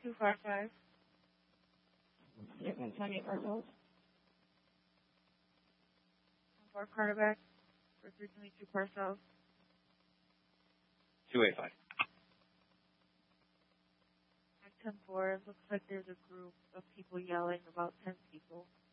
255. Yeah, 128 Parcels. 4 Carterback for 322 Parcels. 285. 10-4, looks like there's a group of people yelling, about 10 people.